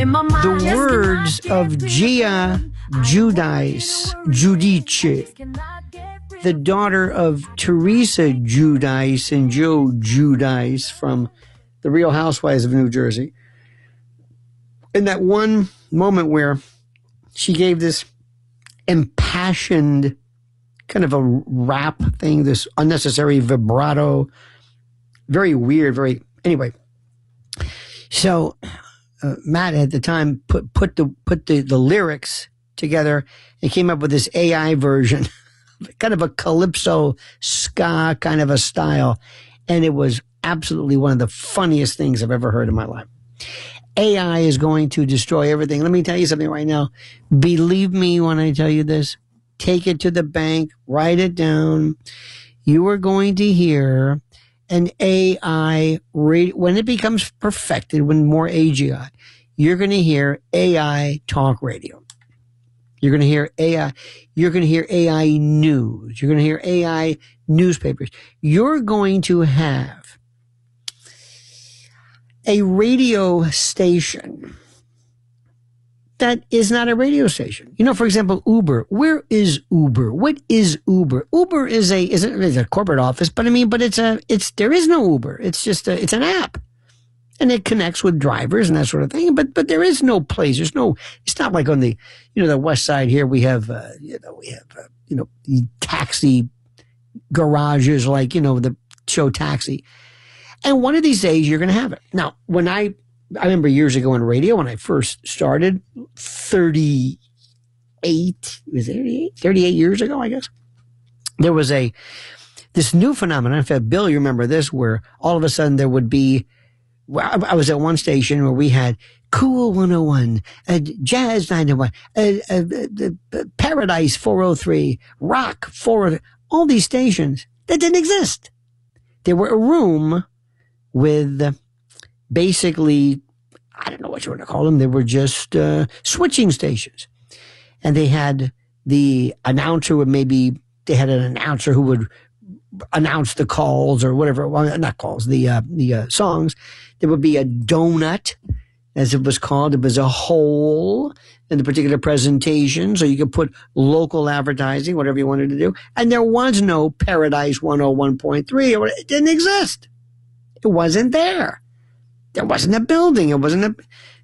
The words of Gia Giudice, the daughter of Teresa Giudice and Joe Giudice from The Real Housewives of New Jersey. In that one moment where she gave this impassioned kind of a rap thing, this unnecessary vibrato, very weird, anyway. So Matt at the time put the lyrics together and came up with this AI version, kind of a calypso ska kind of a style. And it was absolutely one of the funniest things I've ever heard in my life. AI is going to destroy everything. Let me tell you something right now. Believe me when I tell you this. Take it to the bank. Write it down. You are going to hear an AI, when it becomes perfected, when more AGI, you're going to hear AI talk radio. You're going to hear AI. You're going to hear AI news. You're going to hear AI newspapers. You're going to have a radio station that is not a radio station. You know, for example, Uber. Where is Uber? What is Uber? Uber is a corporate office, but there is no Uber. It's just it's an app. And it connects with drivers and that sort of thing. But there is no place. It's not like on the west side here we have taxi garages like, the show Taxi. And one of these days you're going to have it. Now, when I remember years ago on radio when I first started, 38 years ago, I guess, there was this new phenomenon. In fact, Bill, you remember this, where all of a sudden there would be, I was at one station where we had Cool 101, Jazz 901, Paradise 403, Rock 403, all these stations that didn't exist. They were a room with basically, I don't know what you want to call them. They were just switching stations. And they had the announcer they had an announcer who would announce the calls or whatever, well, not calls, the songs. There would be a donut, as it was called. It was a hole in the particular presentation, so you could put local advertising, whatever you wanted to do. And there was no Paradise 101.3. It didn't exist. It wasn't there. There wasn't a building. It wasn't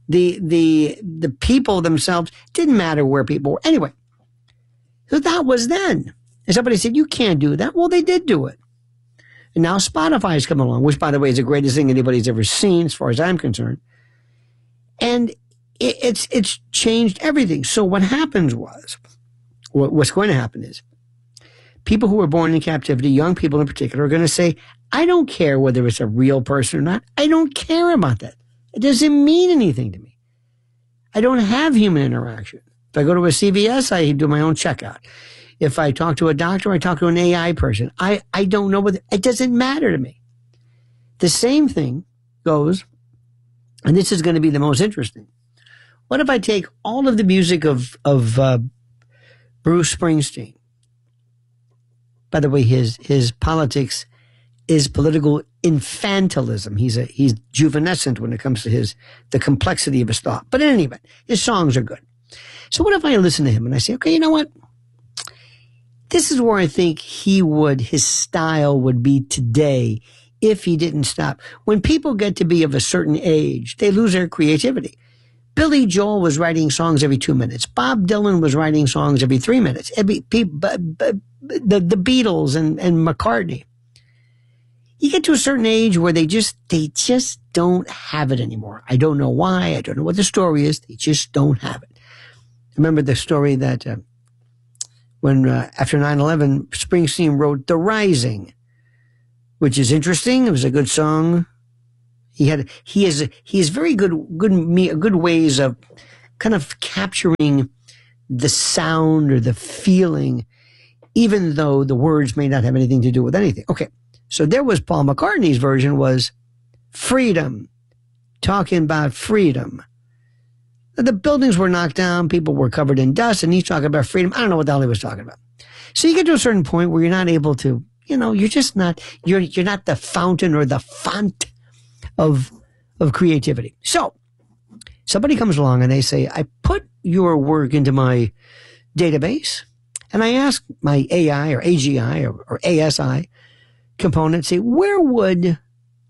the people themselves. Didn't matter where people were. Anyway, so that was then. And somebody said, you can't do that. Well, they did do it. And now Spotify's come along, which, by the way, is the greatest thing anybody's ever seen, as far as I'm concerned. And it's changed everything. So what happens what's going to happen is, people who were born in captivity, young people in particular, are going to say, I don't care whether it's a real person or not. I don't care about that. It doesn't mean anything to me. I don't have human interaction. If I go to a CVS, I do my own checkout. If I talk to a doctor, I talk to an AI person. I don't know whether, it doesn't matter to me. The same thing goes, and this is going to be the most interesting. What if I take all of the music of Bruce Springsteen? By the way, his politics is political infantilism. He's juvenescent when it comes to the complexity of his thought. But in any event, his songs are good. So what if I listen to him and I say, okay, you know what? This is where I think his style would be today if he didn't stop. When people get to be of a certain age, they lose their creativity. Billy Joel was writing songs every 2 minutes. Bob Dylan was writing songs every 3 minutes. The Beatles and McCartney. You get to a certain age where they just don't have it anymore. I don't know why. I don't know what the story is. They just don't have it. I remember the story that when after 9/11, Springsteen wrote "The Rising," which is interesting. It was a good song. He has very good ways of kind of capturing the sound or the feeling, even though the words may not have anything to do with anything. Okay, so there was Paul McCartney's version was freedom, talking about freedom. The buildings were knocked down, people were covered in dust, and he's talking about freedom. I don't know what the hell he was talking about. So you get to a certain point where you're not able to, you're just not, you're not the fountain or the font of creativity. So Somebody comes along and they say, I put your work into my database and I ask my AI or AGI or ASI component, say, where would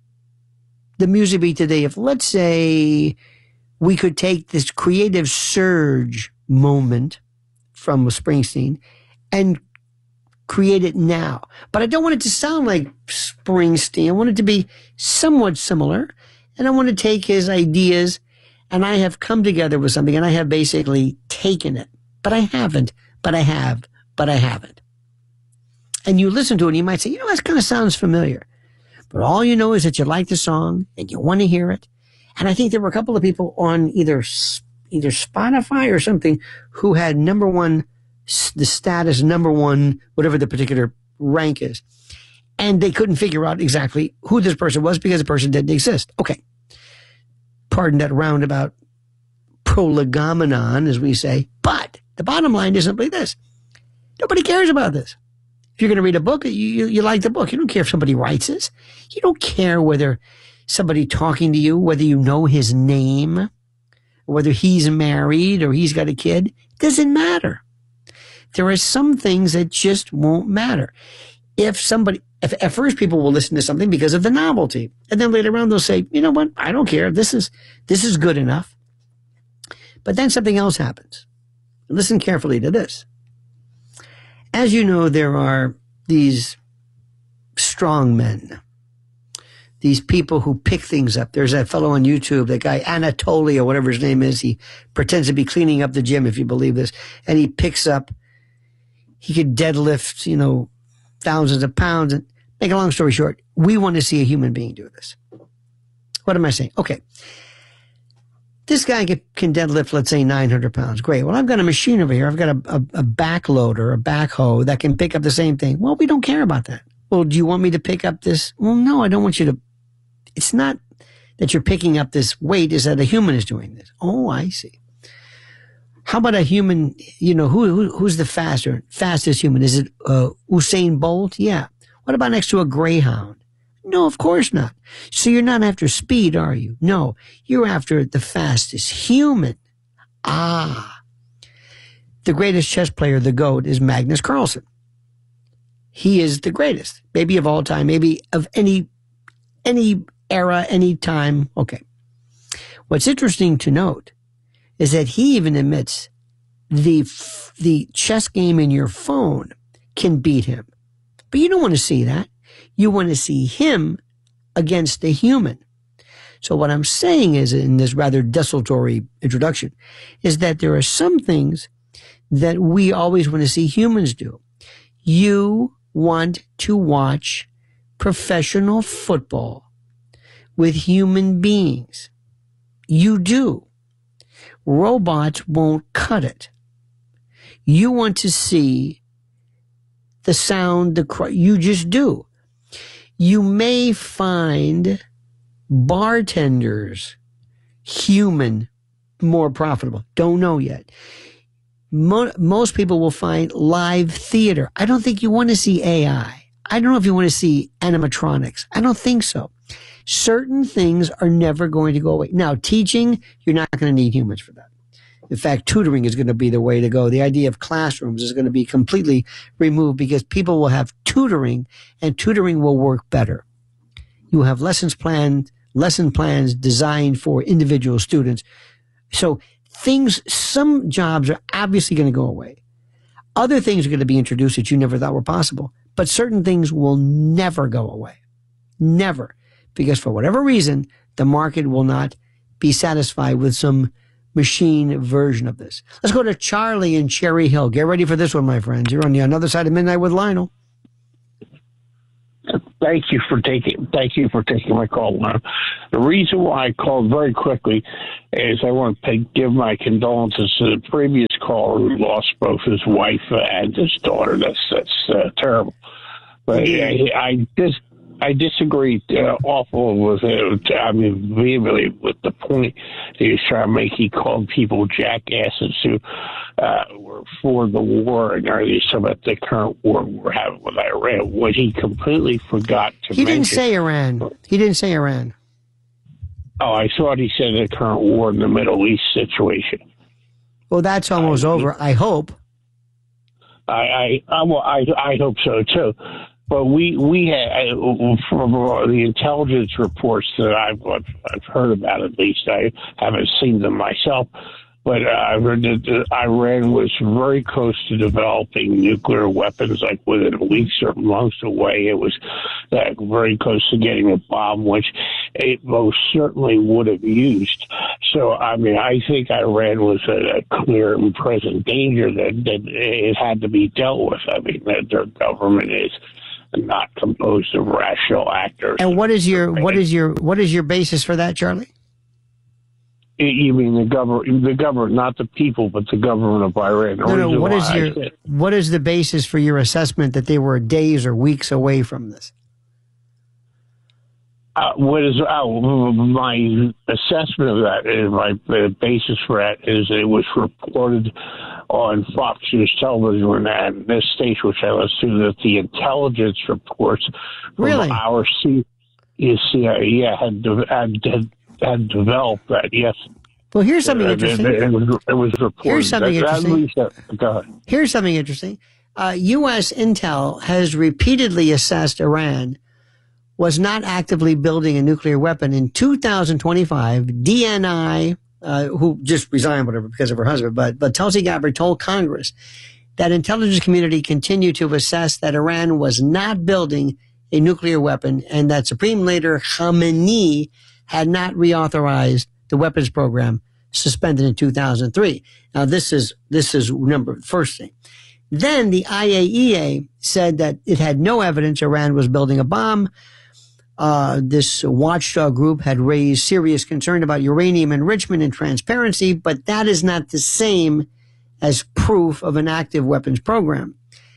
the music be today if, let's say, we could take this creative surge moment from Springsteen and create it now? But I don't want it to sound like Springsteen. I want it to be somewhat similar. And I want to take his ideas, and I have come together with something, and I have basically taken it. But I haven't. But I have. But I haven't. And you listen to it, and you might say, that kind of sounds familiar. But all you know is that you like the song, and you want to hear it. And I think there were a couple of people on either Spotify or something who had number one, the status number one, whatever the particular rank is. And they couldn't figure out exactly who this person was because the person didn't exist. Okay. Pardon that roundabout prolegomenon, as we say. But the bottom line is simply this. Nobody cares about this. If you're going to read a book, you like the book. You don't care if somebody writes this. You don't care whether somebody talking to you, whether you know his name, whether he's married or he's got a kid. It doesn't matter. There are some things that just won't matter. If at first people will listen to something because of the novelty, and then later on they'll say, you know what, I don't care. This is good enough. But then something else happens. Listen carefully to this. As you know, there are these strong men, these people who pick things up. There's that fellow on YouTube, that guy Anatoly or whatever his name is. He pretends to be cleaning up the gym, if you believe this, and he could deadlift, thousands of pounds. And make a long story short, we want to see a human being do this. What am I saying? Okay. This guy can deadlift, let's say, 900 pounds. Great. Well, I've got a machine over here. I've got a backloader, a backhoe that can pick up the same thing. Well, we don't care about that. Well, do you want me to pick up this? Well, no, I don't want you to. It's not that you're picking up this weight. It's that a human is doing this. Oh, I see. How about a human, who's the fastest human? Is it Usain Bolt? Yeah. What about next to a greyhound? No, of course not. So you're not after speed, are you? No, you're after the fastest human. Ah. The greatest chess player, the GOAT, is Magnus Carlsen. He is the greatest, maybe of all time, maybe of any era, any time. Okay. What's interesting to note is that he even admits the chess game in your phone can beat him. But you don't want to see that. You want to see him against a human. So what I'm saying is, in this rather desultory introduction, is that there are some things that we always want to see humans do. You want to watch professional football with human beings. You do. Robots won't cut it. You want to see the sound, the cry. You just do. You may find bartenders, human, more profitable. Don't know yet. Most people will find live theater. I don't think you want to see AI. I don't know if you want to see animatronics. I don't think so. Certain things are never going to go away. Now, teaching, you're not going to need humans for that. In fact, tutoring is going to be the way to go. The idea of classrooms is going to be completely removed because people will have tutoring, and tutoring will work better. You will have lesson plans designed for individual students. So some jobs are obviously going to go away. Other things are going to be introduced that you never thought were possible, but certain things will never go away. Never. Because for whatever reason, the market will not be satisfied with some machine version of this. Let's go to Charlie in Cherry Hill. Get ready for this one, my friends. You're on the other side of midnight with Lionel. Thank you for taking my call, Lionel. The reason why I called very quickly is I want to give my condolences to the previous caller who lost both his wife and his daughter. That's terrible. But I disagree awful with it. I mean, vehemently with the point that he was trying to make. He called people jackasses who were for the war and are they talking about the current war we're having with Iran. What he completely forgot to mention. He didn't say Iran. He didn't say Iran. Oh, I thought he said the current war in the Middle East situation. Well, that's almost over, I hope. I hope so too. But we had, from the intelligence reports that I've heard about, at least I haven't seen them myself. But I heard that Iran was very close to developing nuclear weapons, like within weeks or months away. It was very close to getting a bomb, which it most certainly would have used. So, I mean, I think Iran was a clear and present danger that it had to be dealt with. I mean, that their government is not composed of rational actors. And what is your basis for that, Charlie? You mean the government, not the people, but the government of Iran? No. What is the basis for your assessment that they were days or weeks away from this? My assessment of that, and my basis for that, is it was reported on Fox News television and this station, which I listened to, that the intelligence reports from our CIA had developed that. Yes. Well, here's something interesting. It was reported. Here's something interesting. Go ahead. Here's something interesting. U.S. intel has repeatedly assessed Iran was not actively building a nuclear weapon. In 2025, DNI, who just resigned, whatever, because of her husband, but Tulsi Gabbard told Congress that intelligence community continued to assess that Iran was not building a nuclear weapon and that Supreme Leader Khamenei had not reauthorized the weapons program suspended in 2003. Now, this is first thing. Then the IAEA said that it had no evidence Iran was building a bomb. This watchdog group had raised serious concern about uranium enrichment and transparency, but that is not the same as proof of an active weapons program.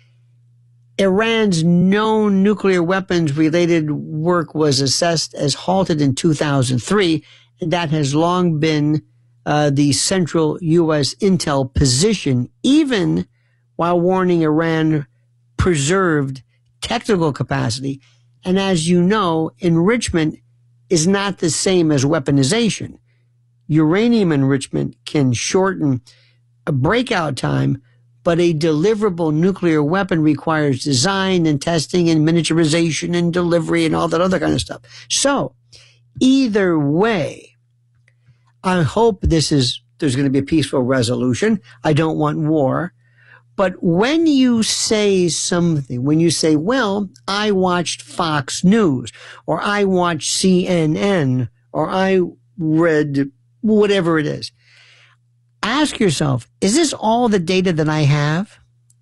Iran's known nuclear weapons related work was assessed as halted in 2003, and that has long been the central U.S. intel position, even while warning Iran preserved technical capacity. And as you know, enrichment is not the same as weaponization. Uranium enrichment can shorten a breakout time, but a deliverable nuclear weapon requires design and testing and miniaturization and delivery and all that other kind of stuff. So either way, I hope there's going to be a peaceful resolution. I don't want war. But when you say something, when you say, well, I watched Fox News, or I watched CNN, or I read whatever it is, ask yourself, is this all the data that I have?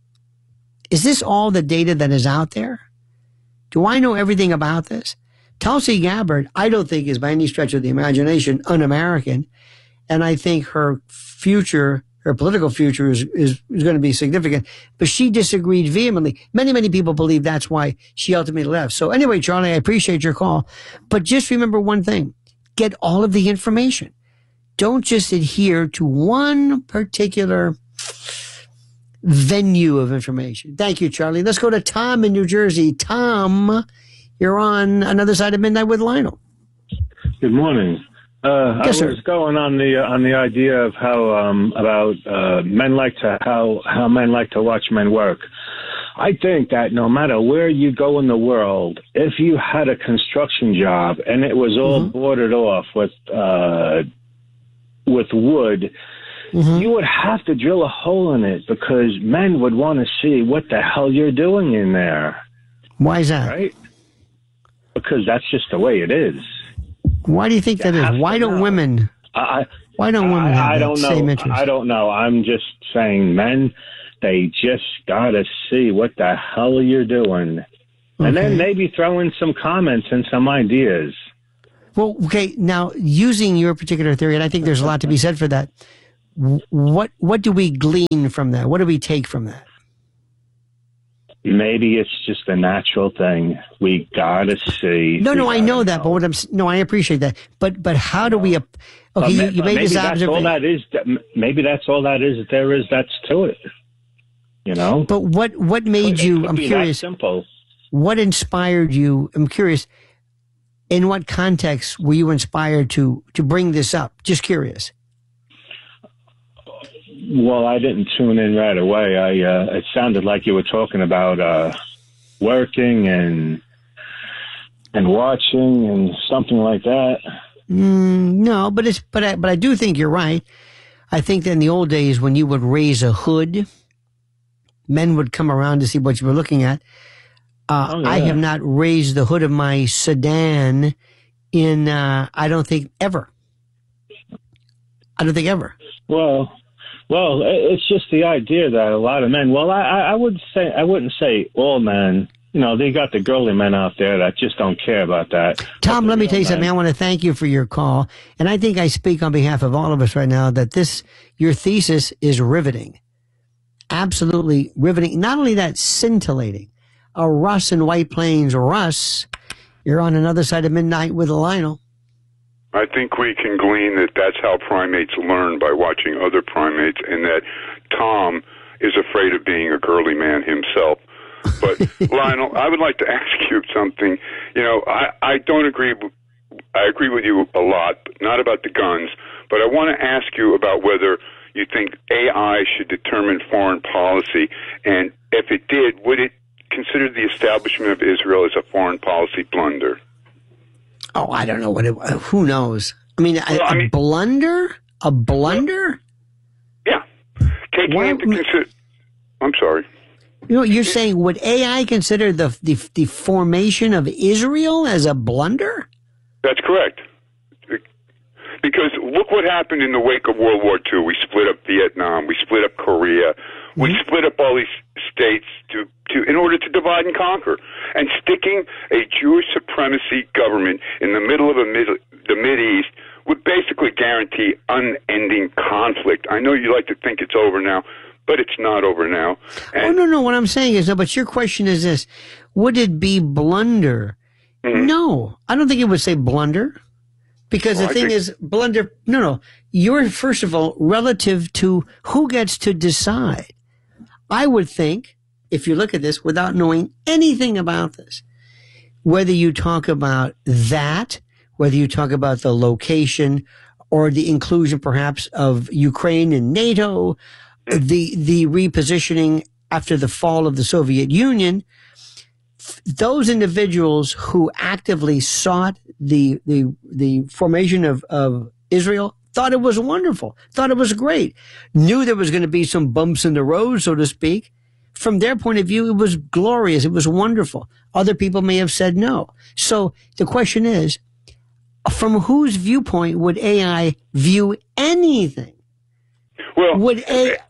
Is this all the data that is out there? Do I know everything about this? Tulsi Gabbard, I don't think is by any stretch of the imagination un-American. And I think her future, her political future is going to be significant. But she disagreed vehemently. Many people believe that's why she ultimately left. So anyway, Charlie, I appreciate your call. But just remember one thing. Get all of the information. Don't just adhere to one particular venue of information. Thank you, Charlie. Let's go to Tom in New Jersey. Tom, you're on Another Side of Midnight with Lionel. Good morning. Yes, I was going on the idea of how men like to watch men work. I think that no matter where you go in the world, if you had a construction job and it was all boarded off with wood, you would have to drill a hole in it because men would want to see what the hell you're doing in there. Why is that? Right? Because that's just the way it is. Why do you think that is? Why don't women? Why don't women have that same interest? I don't know. I'm just saying, men, they just gotta see what the hell you're doing, and then maybe throw in some comments and some ideas. Well, okay. Now, using your particular theory, and I think there's a lot to be said for that. What do we glean from that? What do we take from that? Maybe it's just a natural thing. We gotta see. No, I know that, but I appreciate that. But how do we? Okay, you made this observation. Maybe that's all that is. There is that's to it. You know. But what made you? I'm curious. Simple. What inspired you? I'm curious. in what context were you inspired to bring this up? Just curious. Well, I didn't tune in right away. It sounded like you were talking about working and watching and something like that. No, but I do think you're right. I think that in the old days when you would raise a hood, men would come around to see what you were looking at. I have not raised the hood of my sedan in, I don't think ever. Well, it's just the idea that a lot of men, I wouldn't say all men, they got the girly men out there that just don't care about that. Tom, let me tell you something. I want to thank you for your call. And I think I speak on behalf of all of us right now that your thesis is riveting. Absolutely riveting. Not only that, scintillating. Russ in White Plains. Russ, you're on another side of midnight with Lionel. I think we can glean that that's how primates learn, by watching other primates, and that Tom is afraid of being a girly man himself. But Lionel, I would like to ask you something. I don't agree. I agree with you a lot, not about the guns, but I want to ask you about whether you think AI should determine foreign policy, and if it did, would it consider the establishment of Israel as a foreign policy blunder? Oh, I don't know who knows? I mean, a blunder? A blunder? Yeah. Taking into consider. I'm sorry. You're saying, would AI consider the formation of Israel as a blunder? That's correct. Because look what happened in the wake of World War II. We split up Vietnam. We split up Korea. We split up all these states in order to divide and conquer. And sticking a Jewish supremacy government in the middle of the Mideast would basically guarantee unending conflict. I know you like to think it's over now, but it's not over now. And no. What I'm saying is, but your question is this: would it be blunder? Mm-hmm. No, I don't think it would say blunder. Because the thing is, blunder, no. You're, first of all, relative to who gets to decide. I would think, if you look at this without knowing anything about this, whether you talk about that, whether you talk about the location or the inclusion perhaps of Ukraine in NATO, the repositioning after the fall of the Soviet Union, those individuals who actively sought the formation of Israel thought it was wonderful, thought it was great, knew there was going to be some bumps in the road, so to speak. From their point of view, it was glorious. It was wonderful. Other people may have said no. So the question is, from whose viewpoint would AI view anything? Well, would if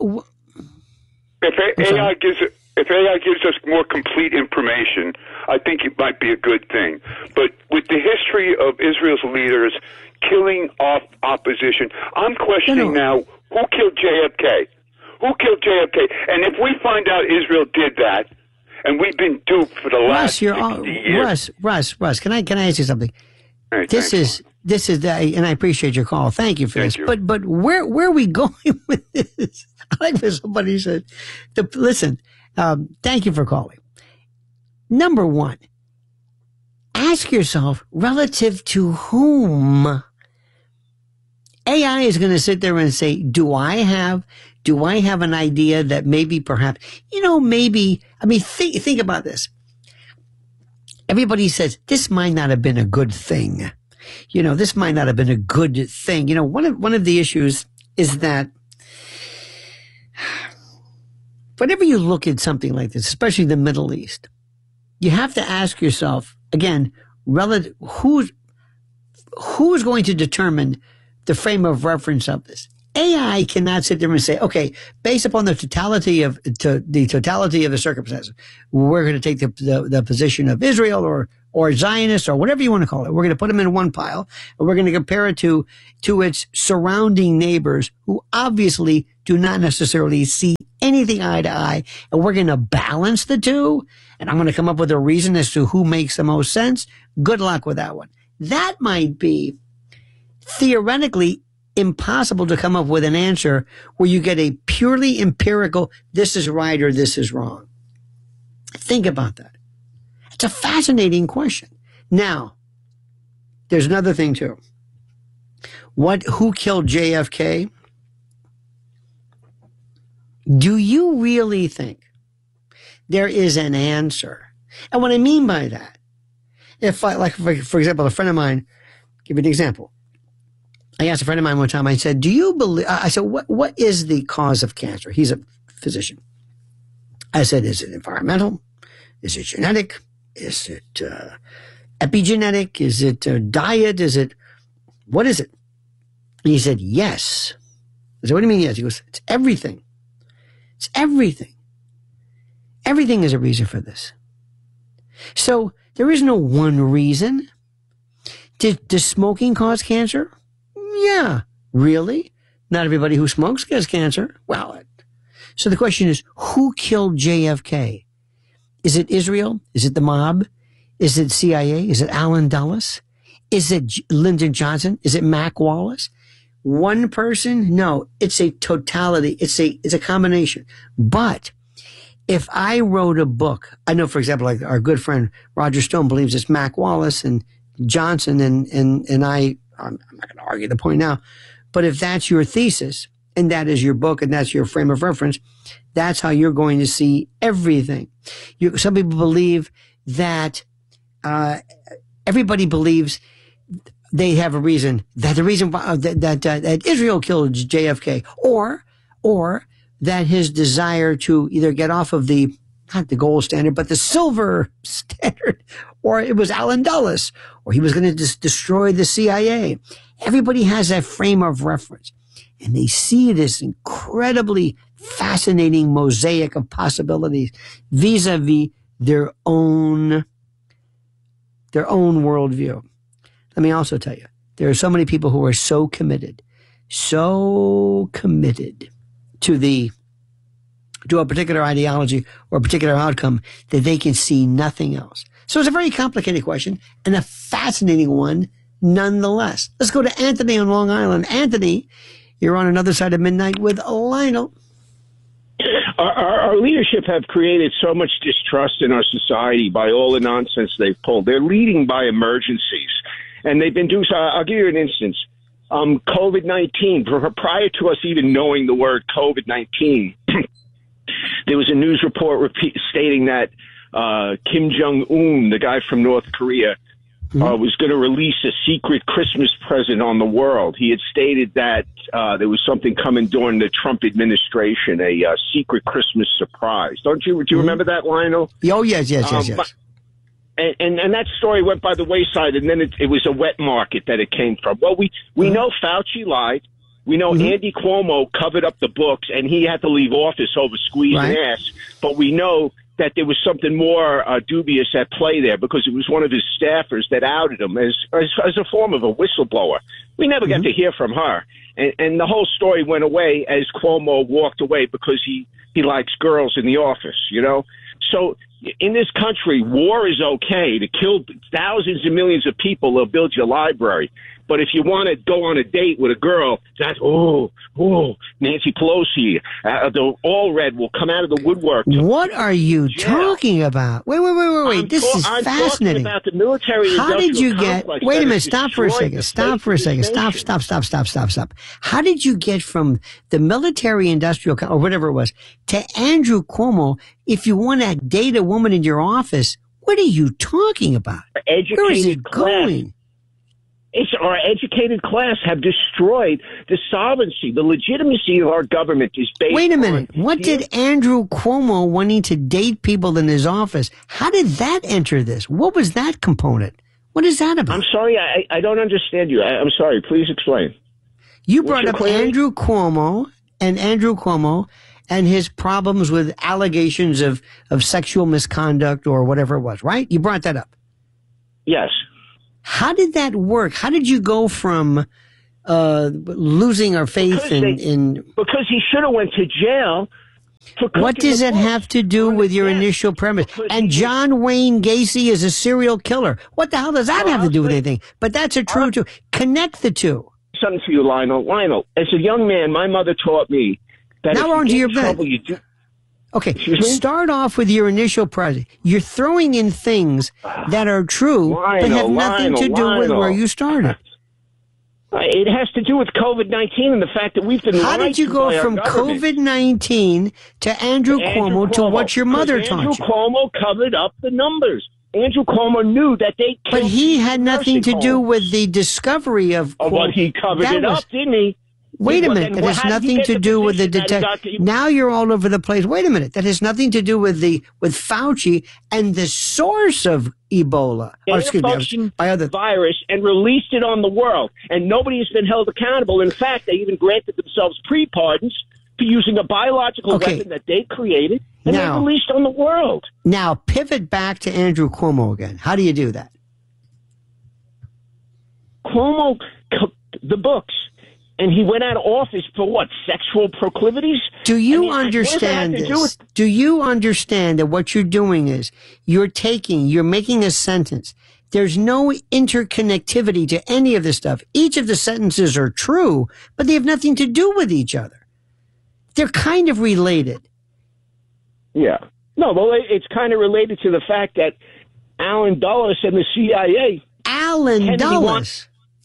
AI gives us more complete information, I think it might be a good thing. But with the history of Israel's leaders killing off opposition, I'm questioning now, who killed JFK? Who killed JFK? And if we find out Israel did that, and we've been duped for the last 60 years. Russ, can I ask you something? Hey, this is and I appreciate your call. Thank you for this. But where are we going with this? I like what somebody said. Listen. Thank you for calling. Number one, ask yourself, relative to whom? AI is going to sit there and say, do I have an idea that maybe perhaps, think about this. Everybody says, this might not have been a good thing. This might not have been a good thing. One of the issues is that whenever you look at something like this, especially the Middle East, you have to ask yourself, again, who's going to determine the frame of reference of this? AI cannot sit there and say, okay, based upon the totality of the circumstances, we're going to take the position of Israel or Zionists or whatever you want to call it. We're going to put them in one pile and we're going to compare it to its surrounding neighbors who obviously do not necessarily see anything eye to eye. And we're going to balance the two. And I'm going to come up with a reason as to who makes the most sense. Good luck with that one. That might be theoretically impossible to come up with an answer where you get a purely empirical, this is right or this is wrong. Think about that. It's a fascinating question. Now, there's another thing too. Who killed JFK? Do you really think there is an answer? And what I mean by that, for example, a friend of mine, give you an example. I asked a friend of mine one time, I said, do you believe, I said, what is the cause of cancer? He's a physician. I said, is it environmental? Is it genetic? Is it epigenetic? Is it diet? What is it? And he said, yes. I said, what do you mean yes? He goes, it's everything. It's everything. Everything is a reason for this. So there is no one reason. Does smoking cause cancer? Yeah. Really? Not everybody who smokes gets cancer. Well, so the question is, who killed JFK? Is it Israel? Is it the mob? Is it CIA? Is it Allen Dulles? Is it Lyndon Johnson? Is it Mac Wallace? One person? No, it's a totality. It's a combination. But if I wrote a book, I know, for example, like our good friend Roger Stone believes it's Mac Wallace and Johnson, and I'm not going to argue the point now, but if that's your thesis and that is your book and that's your frame of reference, that's how you're going to see everything. Some people believe that everybody believes they have a reason, that the reason that Israel killed JFK, or that his desire to either get off of not the gold standard, but the silver standard, or it was Allen Dulles, or he was going to destroy the CIA. Everybody has that frame of reference, and they see this incredibly fascinating mosaic of possibilities vis-a-vis their own worldview. Let me also tell you, there are so many people who are so committed to a particular ideology or a particular outcome that they can see nothing else. So it's a very complicated question and a fascinating one nonetheless. Let's go to Anthony on Long Island. Anthony, you're on Another Side of Midnight with Lionel. Our leadership have created so much distrust in our society by all the nonsense they've pulled. They're leading by emergencies, and they've been doing so. I'll give you an instance. COVID-19, prior to us even knowing the word COVID-19, there was a news report stating that Kim Jong-un, the guy from North Korea, was going to release a secret Christmas present on the world. He had stated that there was something coming during the Trump administration, a secret Christmas surprise. Do you remember that, Lionel? Oh, yes. And that story went by the wayside, and then it was a wet market that it came from. Well, we know Fauci lied. We know Andy Cuomo covered up the books, and he had to leave office over squeezing ass. But we know that there was something more dubious at play there, because it was one of his staffers that outed him as a form of a whistleblower. We never got to hear from her. And the whole story went away as Cuomo walked away because he likes girls in the office, you know? So in this country, war is okay. To kill thousands and millions of people, they'll build your library. But if you want to go on a date with a girl, that's, Nancy Pelosi, the all red will come out of the woodwork. What are you talking about? Wait. This is fascinating. I'm talking about the military. How did you get, wait a minute, stop for a second. Stop. How did you get from the military industrial, or whatever it was, to Andrew Cuomo? If you want to date a woman in your office, what are you talking about? Where is it going? Our educated class have destroyed the solvency. The legitimacy of our government is based on... Wait a minute. What did Andrew Cuomo wanting to date people in his office, how did that enter this? What was that component? What is that about? I'm sorry. I don't understand you. I'm sorry. Please explain. You brought up Andrew Cuomo and his problems with allegations of sexual misconduct or whatever it was, right? You brought that up. Yes. How did that work? How did you go from losing our faith in... Because he should have went to jail. What does it have to do with your initial premise? And John Wayne Gacy is a serial killer. What the hell does that have to do with anything? But that's a true too. Connect the two. Something for you, Lionel. Lionel, as a young man, my mother taught me that now we're onto your bed. Okay, start off with your initial project. You're throwing in things that are true, but have nothing to do with where you started. It has to do with COVID-19 and the fact that we've been How did you go from COVID-19 to Andrew Cuomo to what your mother taught you? Andrew Cuomo covered up the numbers. Andrew Cuomo knew that they killed. But he had nothing to do with the discovery of Cuomo. But he covered it up, didn't he? Wait a minute. That has nothing to do with the detection. Now you're all over the place. Wait a minute. That has nothing to do with Fauci and the source of Ebola. By other virus and released it on the world. And nobody has been held accountable. In fact, they even granted themselves pre-pardons for using a biological weapon that they created and they released on the world. Now, pivot back to Andrew Cuomo again. How do you do that? Cuomo, the books. And he went out of office for what? Sexual proclivities? Do you understand this? Do you understand that what you're doing is you're making a sentence. There's no interconnectivity to any of this stuff. Each of the sentences are true, but they have nothing to do with each other. They're kind of related. Yeah. No, well, it's kind of related to the fact that Alan Dulles and the CIA. Alan Dulles?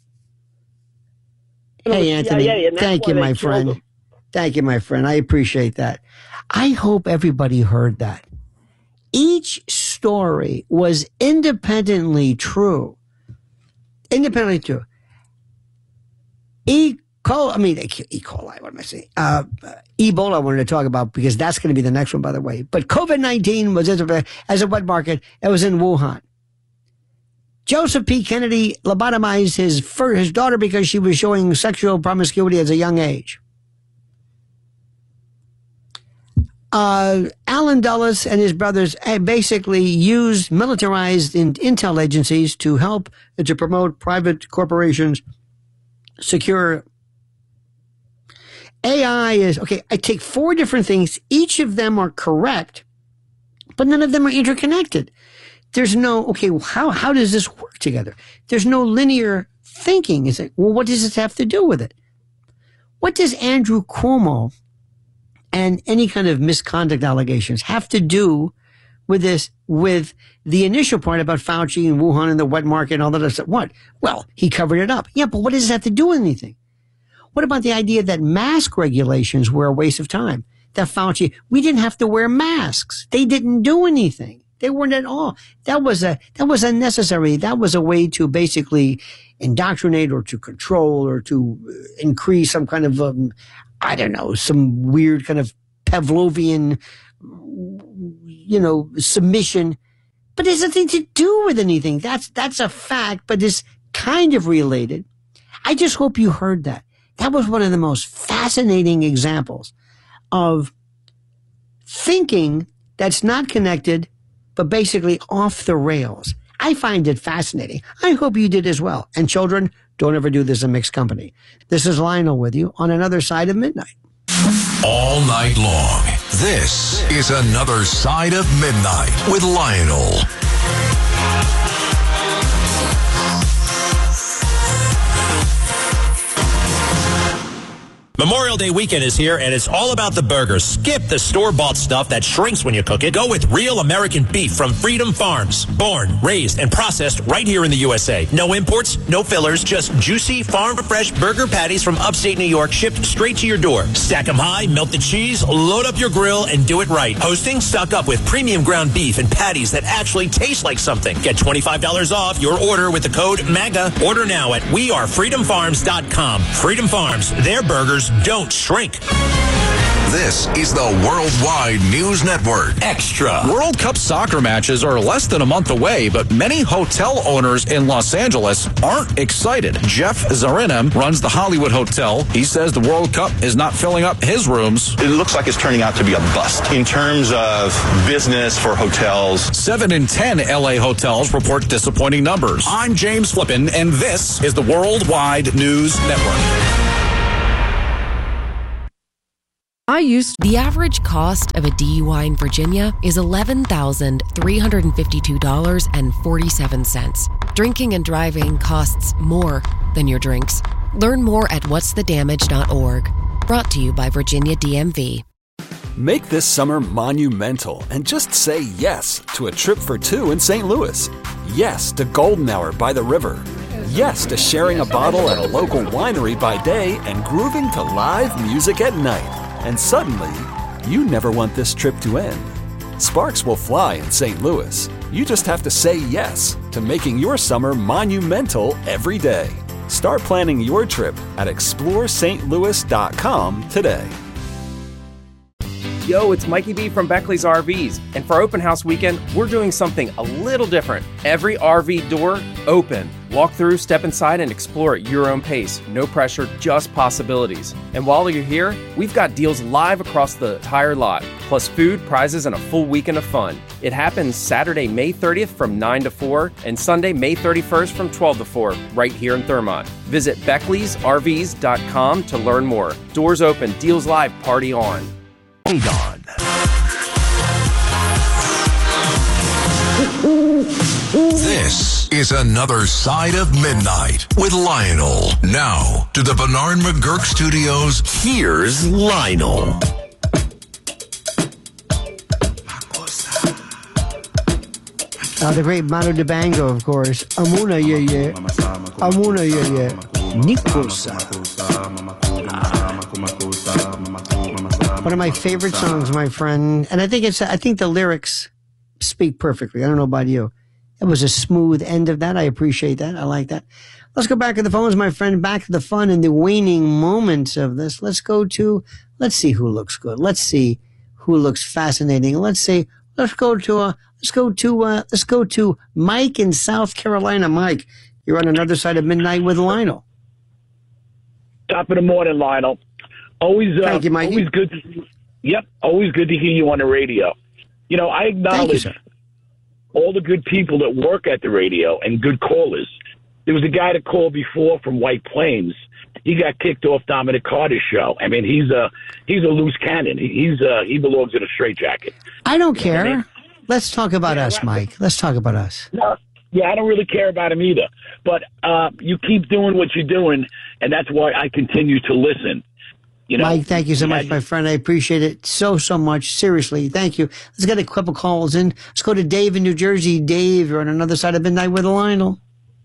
Hey, Anthony, thank you, my friend. Thank you, my friend. I appreciate that. I hope everybody heard that. Each story was independently true. Independently true. E. coli, what am I saying? Ebola I wanted to talk about because that's going to be the next one, by the way. But COVID-19 was as a wet market. It was in Wuhan. Joseph P. Kennedy lobotomized his daughter because she was showing sexual promiscuity at a young age. Alan Dulles and his brothers basically used militarized intel agencies to help to promote private corporations secure. AI is, okay, I take 4 different things. Each of them are correct, but none of them are interconnected. There's no, okay, how does this work together? There's no linear thinking. It's like, well, what does this have to do with it? What does Andrew Cuomo and any kind of misconduct allegations have to do with this, with the initial part about Fauci and Wuhan and the wet market and all that other stuff? What? Well, he covered it up. Yeah, but what does this have to do with anything? What about the idea that mask regulations were a waste of time? That Fauci, we didn't have to wear masks. They didn't do anything. They weren't at all. That was unnecessary. That was a way to basically indoctrinate or to control or to increase some kind of, some weird kind of Pavlovian, submission. But it has nothing to do with anything. That's a fact, but it's kind of related. I just hope you heard that. That was one of the most fascinating examples of thinking that's not connected, but basically off the rails. I find it fascinating. I hope you did as well. And children, don't ever do this in mixed company. This is Lionel with you on Another Side of Midnight. All night long, this is Another Side of Midnight with Lionel. Memorial Day weekend is here, and it's all about the burgers. Skip the store-bought stuff that shrinks when you cook it. Go with real American beef from Freedom Farms. Born, raised, and processed right here in the USA. No imports, no fillers, just juicy, farm-fresh burger patties from upstate New York shipped straight to your door. Stack them high, melt the cheese, load up your grill, and do it right. Hosting? Stock up with premium ground beef and patties that actually taste like something. Get $25 off your order with the code MAGA. Order now at wearefreedomfarms.com. Freedom Farms, their burgers don't shrink. This is the Worldwide News Network. Extra. World Cup soccer matches are less than a month away, but many hotel owners in Los Angeles aren't excited. Jeff Zarinem runs the Hollywood Hotel. He says the World Cup is not filling up his rooms. It looks like it's turning out to be a bust in terms of business for hotels. 7 in 10 LA hotels report disappointing numbers. I'm James Flippin, and this is the Worldwide News Network. The average cost of a DUI in Virginia is $11,352.47. Drinking and driving costs more than your drinks. Learn more at whatsthedamage.org. Brought to you by Virginia DMV. Make this summer monumental and just say yes to a trip for two in St. Louis. Yes to Golden Hour by the river. Yes to sharing a bottle at a local winery by day and grooving to live music at night. And suddenly, you never want this trip to end. Sparks will fly in St. Louis. You just have to say yes to making your summer monumental every day. Start planning your trip at ExploreSt.Louis.com today. Yo, it's Mikey B from Beckley's RVs, and for Open House Weekend, we're doing something a little different. Every RV door open. Walk through, step inside, and explore at your own pace. No pressure, just possibilities. And while you're here, we've got deals live across the entire lot, plus food, prizes, and a full weekend of fun. It happens Saturday, May 30th from 9 to 4, and Sunday, May 31st from 12 to 4, right here in Thurmont. Visit Beckley'sRVs.com to learn more. Doors open, deals live, party on. Don. This is Another Side of Midnight with Lionel. Now to the Bernard McGurk Studios. Here's Lionel. The great Manu Dibango, of course. Amuna ye ye. Amuna ye ye. Nikosa. One of my favorite songs, my friend. And I think the lyrics speak perfectly. I don't know about you. It was a smooth end of that. I appreciate that. I like that. Let's go back to the phones, my friend. Back to the fun and the waning moments of this. Let's see who looks good. Let's see who looks fascinating. Let's go to Mike in South Carolina. Mike, you're on Another Side of Midnight with Lionel. Top of the morning, Lionel. Always, thank you, Mike. Always good. Always good to hear you on the radio. You know, I acknowledge all the good people that work at the radio and good callers. There was a guy that called before from White Plains. He got kicked off Dominic Carter's show. I mean, he's a loose cannon. He belongs in a straitjacket. I don't care. I mean? Let's talk about us, Mike. Let's talk about us. No, yeah, I don't really care about him either. But you keep doing what you're doing, and that's why I continue to listen. You know, Mike, thank you so much, my friend. I appreciate it so much. Seriously, thank you. Let's get a couple calls in. Let's go to Dave in New Jersey. Dave, you're on Another Side of Midnight with Lionel.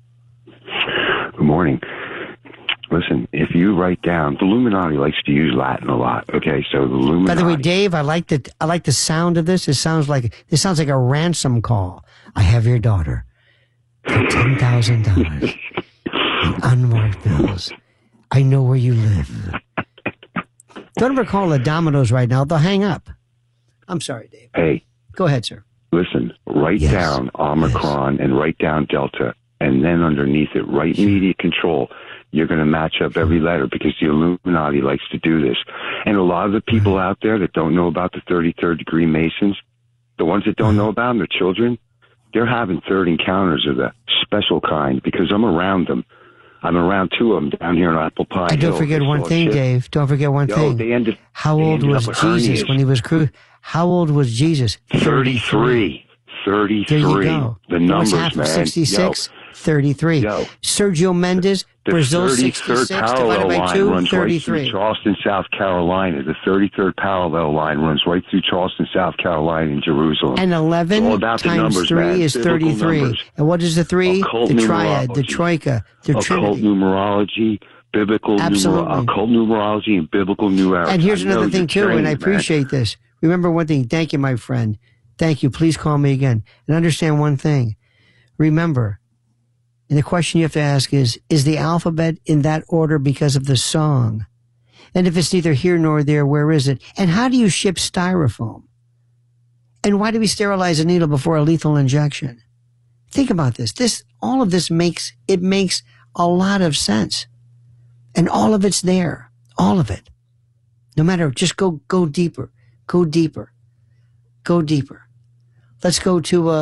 Good morning. Listen, if you write down, the Illuminati likes to use Latin a lot. Okay, so the Illuminati. By the way, Dave, I like the sound of this. This sounds like a ransom call. I have your daughter for $10,000 in unmarked bills. I know where you live. Don't ever call the Domino's right now. They'll hang up. I'm sorry, Dave. Hey. Go ahead, sir. Listen, write down Omicron and write down Delta, and then underneath it, write media control. You're going to match up every letter because the Illuminati likes to do this. And a lot of the people out there that don't know about the 33rd degree Masons, the ones that don't know about them, their children, they're having third encounters of the special kind because I'm around them. I'm around two of them down here in Apple Pie And don't forget one thing, Dave. Don't forget one thing. How old was Jesus when he was crucified? How old was Jesus? 33. 33. There you go. The numbers, half man. Of 66? 33. Sergio Mendes, Brazil, 66 divided by 2, runs 33. right through Charleston, South Carolina. The 33rd parallel line runs right through Charleston, South Carolina, and Jerusalem. And 11 times numbers, 3 man. is Biblical 33. numbers. And what is the 3? Occult The triad, the troika, the Occult trinity. numerology, occult numerology, and biblical numerology. And here's another thing, too, and I appreciate this. Remember one thing. Thank you, my friend. Thank you. Please call me again. And understand one thing. Remember, and the question you have to ask is the alphabet in that order because of the song? And if it's neither here nor there, where is it? And how do you ship styrofoam? And why do we sterilize a needle before a lethal injection? Think about this. All of this makes a lot of sense. And all of it's there. All of it. No matter, just go deeper. Go deeper. Go deeper. Let's go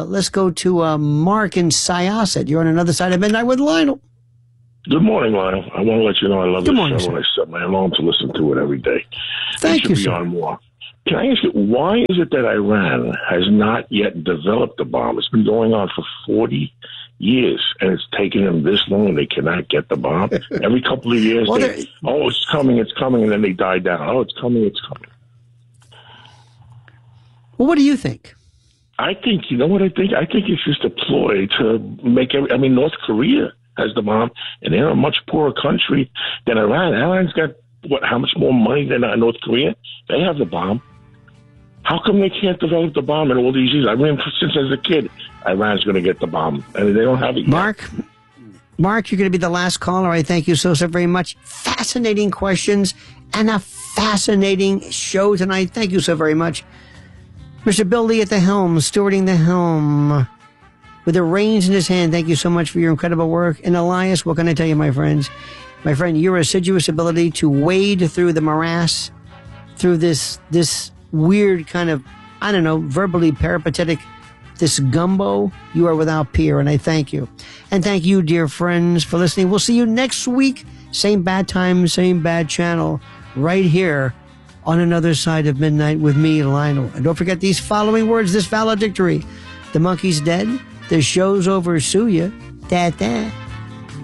to Mark in Syosset. You're on Another Side of Midnight with Lionel. Good morning, Lionel. I want to let you know I love Good this morning, show, and I set my alarm to listen to it every day. Thank you, should be sir. on more. Can I ask you, why is it that Iran has not yet developed a bomb? It's been going on for 40 years, and it's taken them this long, and they cannot get the bomb. Every couple of years, it's coming, and then they die down. Oh, it's coming. Well, what do you think? I think, you know what I think? I think it's just a ploy to make North Korea has the bomb, and they're a much poorer country than Iran. Iran's got, how much more money than North Korea? They have the bomb. How come they can't develop the bomb in all these years? I mean, since as a kid, Iran's going to get the bomb, and they don't have it yet. Mark, you're going to be the last caller. I thank you so very much. Fascinating questions and a fascinating show tonight. Thank you so very much. Mr. Bill Lee at the helm, stewarding the helm with the reins in his hand. Thank you so much for your incredible work. And Elias, what can I tell you, my friends? My friend, your assiduous ability to wade through the morass, through this weird kind of, I don't know, verbally peripatetic, this gumbo, you are without peer, and I thank you. And thank you, dear friends, for listening. We'll see you next week. Same bad time, same bad channel, right here on Another Side of Midnight with me, Lionel. And don't forget these following words, this valedictory. The monkey's dead. The show's over. Sue ya. Da-da.